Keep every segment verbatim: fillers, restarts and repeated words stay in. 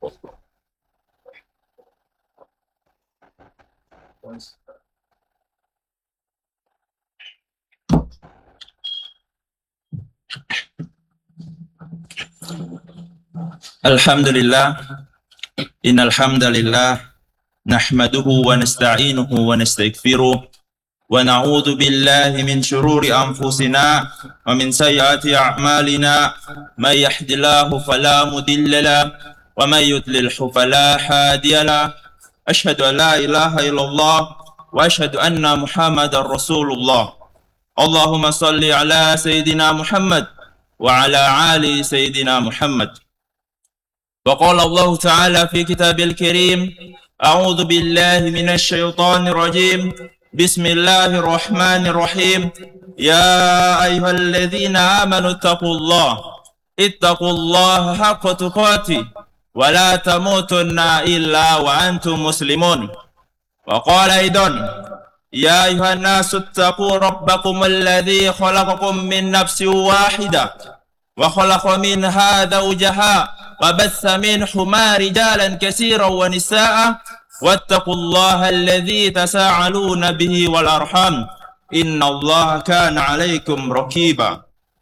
Alhamdulillah, innal hamdalillah nahmaduhu wa nasta'inuhu wa nastaghfiruh wa na'udzu billahi min shururi anfusina wa min sayyiati a'malina may yahdihillahu fala mudilla lahu wa may yudlilhu fala hadiya lahu. Asyhadu an la ilaha illallah wa asyhadu anna Muhammadar Rasulullah. Allahumma salli ala sayyidina Muhammad wa ala ali sayyidina Muhammad. وقال الله تعالى في كتاب الكريم: أعوذ بالله من الشيطان الرجيم، بسم الله الرحمن الرحيم. يا أيها الذين آمنوا اتقوا الله اتقوا الله حق تقاته ولا تموتن إلا وأنتم مسلمون. وقال أيضا: يا أيها الناس اتقوا ربكم الذي خلقكم من نفس واحدة وخلق منها زوجها وبث منهما رجالا كثيرا ونساء واتقوا الله الذي تساءلون به والأرحام إن الله كان عليكم رقيبا.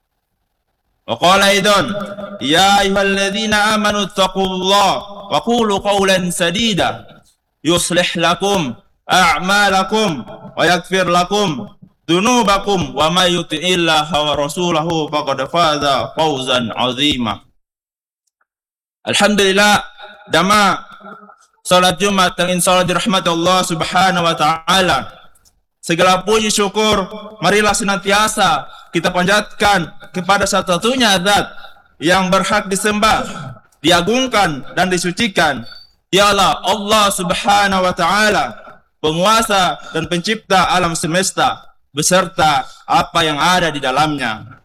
وقال أيضا: يا أيها الذين آمنوا اتقوا الله وقولوا قولا سديدا يصلح لكم أعمالكم ويغفر لكم ذنوبكم ومن يطع الله ورسوله فقد فاز فوزا عظيما. Alhamdulillah, dama salat Jumat yang insyaallah dirahmati Allah Subhanahu wa taala. Segala puji syukur marilah senantiasa kita panjatkan kepada satu-satunya zat yang berhak disembah, diagungkan dan disucikan. Dialah Allah Subhanahu wa taala, penguasa dan pencipta alam semesta beserta apa yang ada di dalamnya.